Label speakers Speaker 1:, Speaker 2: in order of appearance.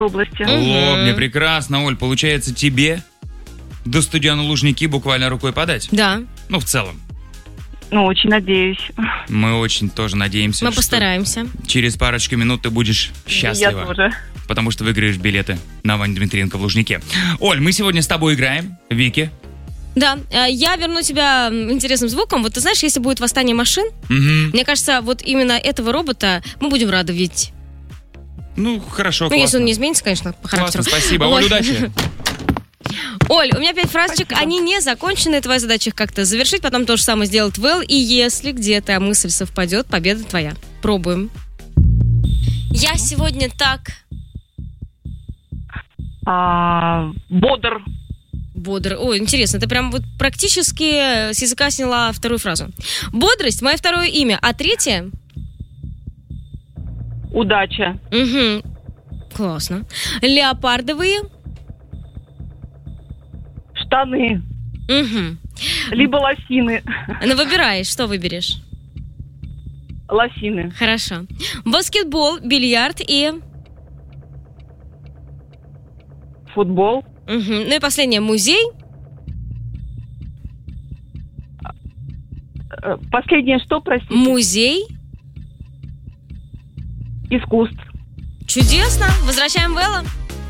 Speaker 1: области.
Speaker 2: О, мне прекрасно, Оль. Получается, тебе до стадиона Лужники буквально рукой подать?
Speaker 3: Да.
Speaker 2: Ну, в целом.
Speaker 1: Ну, очень надеюсь.
Speaker 2: Мы очень тоже надеемся,
Speaker 3: Мы
Speaker 2: что
Speaker 3: постараемся.
Speaker 2: через парочку минут ты будешь счастлива.
Speaker 1: Я тоже.
Speaker 2: Потому что выиграешь билеты на Ваню Дмитриенко в Лужнике. Оль, мы сегодня с тобой играем. Вики.
Speaker 3: Да, я верну тебя интересным звуком. Вот ты знаешь, если будет восстание машин, мне кажется, вот именно этого робота мы будем рады видеть.
Speaker 2: Ну, хорошо,
Speaker 3: Ну,
Speaker 2: классно.
Speaker 3: если он не изменится, конечно, по характеру.
Speaker 2: Классно, спасибо.
Speaker 3: Вот.
Speaker 2: Оль, удачи.
Speaker 3: Оль, у меня 5 фразочек,
Speaker 1: Спасибо.
Speaker 3: они не закончены, твоя задача их как-то завершить, потом то же самое сделать Вэл, и если где-то мысль совпадет, победа твоя. Пробуем. Я сегодня так
Speaker 1: Бодр.
Speaker 3: бодр. Ой, интересно, ты прям вот практически с языка сняла вторую фразу. Бодрость — мое второе имя, а третье?
Speaker 1: Удача.
Speaker 3: Угу. Классно. Леопардовые?
Speaker 1: Штаны.
Speaker 3: Угу.
Speaker 1: Либо лосины.
Speaker 3: Ну, выбирай, что выберешь?
Speaker 1: Лосины.
Speaker 3: Хорошо. Баскетбол, бильярд и...
Speaker 1: Футбол.
Speaker 3: Угу. Ну и последнее. Музей?
Speaker 1: Последнее что, простите?
Speaker 3: Музей?
Speaker 1: Искусств.
Speaker 3: Чудесно. Возвращаем Вэлла.